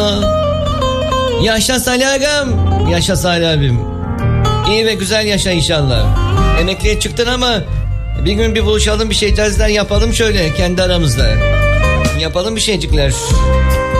Yaşa Salih ağam. Yaşa Salih abim. İyi ve güzel yaşa inşallah. Emekliye çıktın ama bir gün bir buluşalım, bir şeyler yapalım şöyle kendi aramızda. Yapalım bir şeycikler.